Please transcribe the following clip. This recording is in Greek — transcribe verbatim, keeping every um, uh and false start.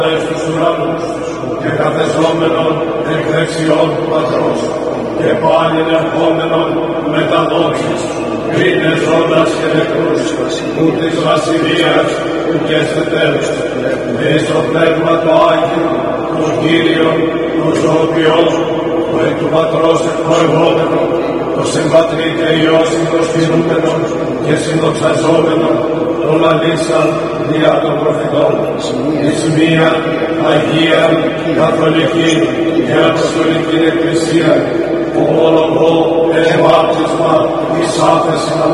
στους ουρανούς και καθεζόμενον εκ δεξιών του Πατρός και πάλι ερχόμενον με τα δόξης κρίνε ζώντας και νεκρούς του της βασιλείας του και σε τέλος εις το πνεύμα το Άγιο τον Κύριον τον ζωοποιόν το εκ του Πατρός εκπορευόμενον το συμπατρί και Υιός συντοστηρούμενον και συνδοξαζόμενον το λαλήσαν δια των προφητών εις μία Αγία Καθολική και Αποστολική Εκκλησία ομολογώ εν βάπτισμα εις άφεση